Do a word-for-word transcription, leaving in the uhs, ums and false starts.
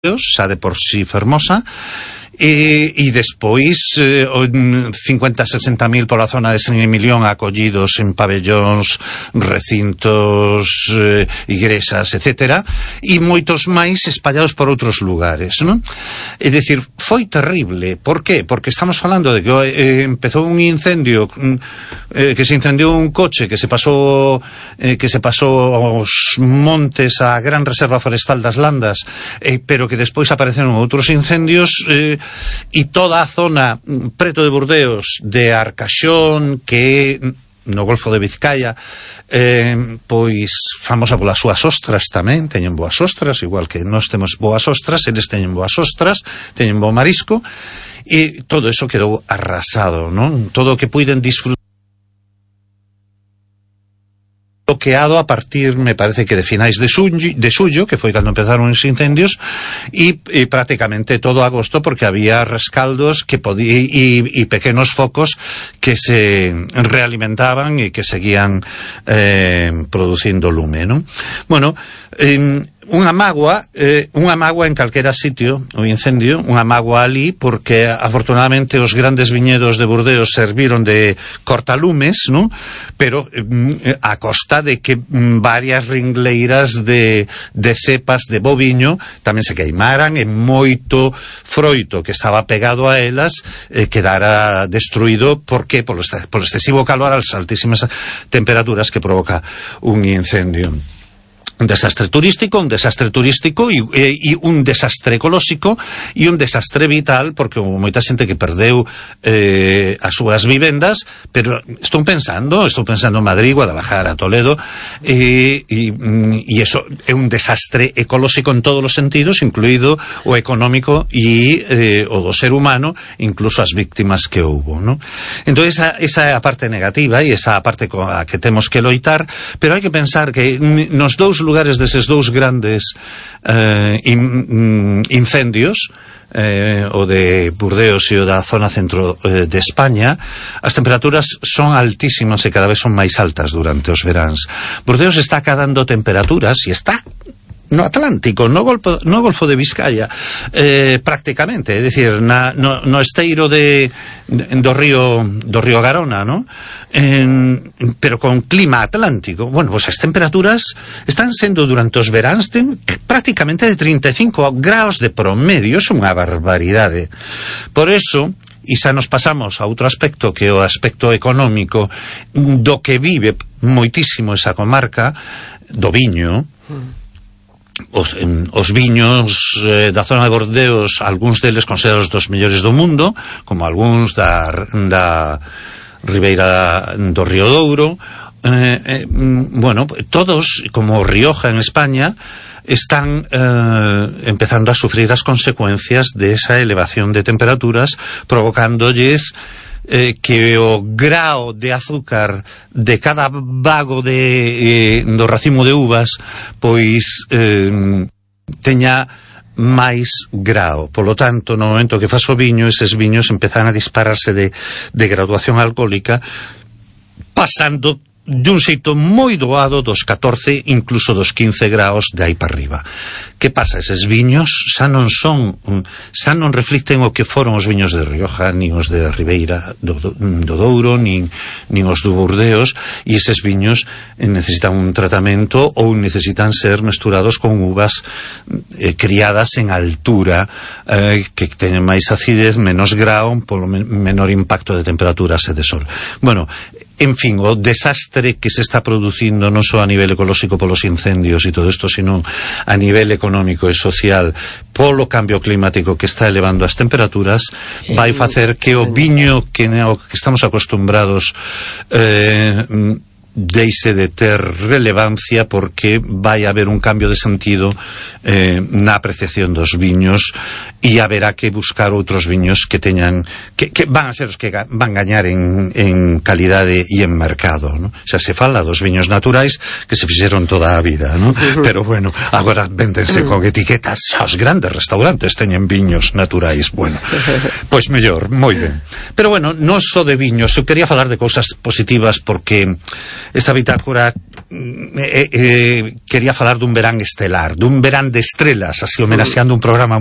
xa de por si fermosa, e, e despois eh, cincuenta, sesenta mil pola zona de San Emilión acollidos en pabellóns, recintos, eh, igrexas, etcétera, e moitos máis espallados por outros lugares, non? É dicir, foi terrible. Por qué? Porque estamos falando de que eh, empezou un incendio, eh, que se incendiou un coche, que se pasou eh, que se pasou aos montes, a gran reserva forestal das Landas, eh, pero que despois apareceron outros incendios, eh, e toda a zona preto de Burdeos, de Arcaxón, que no Golfo de Vizcaya, eh, pois famosa polas súas ostras tamén, teñen boas ostras, igual que nós temos boas ostras, eles teñen boas ostras, teñen bo marisco, e todo eso quedou arrasado, non? Todo o que puiden disfrutar bloqueado a partir, me parece que de finais de xullo, de xullo que foi cando empezaron os incendios, e, e prácticamente todo agosto, porque había rescaldos que podía, e, e pequenos focos que se realimentaban e que seguían eh, producindo lume, non? Bueno, eh, unha mágoa, eh, unha mágoa en calquera sitio, o incendio, unha mágoa ali, porque afortunadamente os grandes viñedos de Burdeos serviron de cortalumes, non? Pero eh, a costa de que mm, varias ringleiras de, de cepas de boviño tamén se queimaran, e moito froito que estaba pegado a elas eh, quedara destruído. Por que? Polo, polo excesivo calor, as altísimas temperaturas que provoca un incendio. Un desastre turístico, un desastre turístico e, e, e un desastre ecolóxico e un desastre vital, porque houve moita xente que perdeu eh, as súas vivendas, pero estou pensando, estou pensando en Madrid, Guadalajara, Toledo, e, e, e eso é un desastre ecolóxico en todos os sentidos, incluído o económico e eh, o do ser humano, incluso as víctimas que houbo, ¿no? Entón esa, esa é a parte negativa e esa é a parte a que temos que loitar, pero hai que pensar que nos dous lugares deses dous grandes eh, in, incendios, eh, o de Burdeos e o da zona centro eh, de España, as temperaturas son altísimas e cada vez son máis altas durante os veráns. Burdeos está cadando temperaturas, e está no Atlántico, no Golfo, no Golfo de Vizcaya, eh, prácticamente, é dicir, na, no, no esteiro de, do río do río Garona, ¿no? En, pero con clima atlántico. Bueno, pues as temperaturas están sendo durante os veráns de, prácticamente de trinta e cinco graus de promedio. É unha barbaridade. Por eso, e xa nos pasamos a outro aspecto, que é o aspecto económico do que vive moitísimo esa comarca do viño. Mm. Os, en, os viños eh, da zona de Burdeos, algúns deles considerados dos mellores do mundo, como algúns da, da Ribeira do Río Douro, eh, eh, bueno, todos, como Rioja en España, están eh, empezando a sufrir as consecuencias de esa elevación de temperaturas, provocándolles Eh, que o grao de azúcar de cada vago de, eh, do racimo de uvas pois eh, teña máis grao. Polo tanto, no momento que faz o viño, eses viños empezan a dispararse de, de graduación alcohólica, pasando dun xeito moi doado dos catorce, incluso dos quince graus de aí para arriba. Que pasa? Eses viños xa non son, xa non reflicten o que foron os viños de Rioja, nin os de Ribeira do, do, do Douro, nin, nin os do Burdeos, e eses viños necesitan un tratamento ou necesitan ser mesturados con uvas eh, criadas en altura, eh, que teñen máis acidez, menos grao, polo menor impacto de temperaturas e de sol. Bueno, en fin, o desastre que se está producindo non só a nivel ecolóxico polos incendios e todo isto, sino a nivel económico e social polo cambio climático que está elevando as temperaturas, vai facer que o viño que, o que estamos acostumbrados eh, deixe de ter relevancia, porque vai haber un cambio de sentido eh, na apreciación dos viños, e haberá que buscar outros viños que teñan que, que van a ser os que ga, van gañar en, en calidade e en mercado, ¿no? Xa se fala dos viños naturais que se fixeron toda a vida, ¿no? Uh-huh. Pero bueno, agora véndense uh-huh. con etiquetas, os grandes restaurantes teñen viños naturais. Bueno, pois mellor, moi ben. Pero bueno, non só de viños, eu quería falar de cousas positivas, porque esta bitácora eh, eh, quería falar dun verán estelar, dun verán de estrelas, así homenaxeando un programa